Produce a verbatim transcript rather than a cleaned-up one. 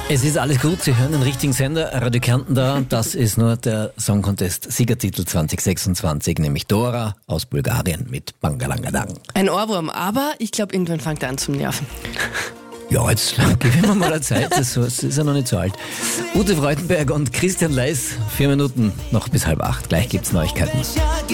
Es ist alles gut, Sie hören den richtigen Sender, Radio Kärnten da. Das ist nur der Song Contest Siegertitel zwanzig sechsundzwanzig, nämlich Dora aus Bulgarien mit Bangalangadang. Ein Ohrwurm, aber ich glaube, irgendwann fängt er an zum Nerven. Ja, jetzt geben wir mal eine Zeit, das ist ja noch nicht so alt. Ute Freudenberg und Christian Leis, vier Minuten noch bis halb acht. Gleich gibt's Neuigkeiten.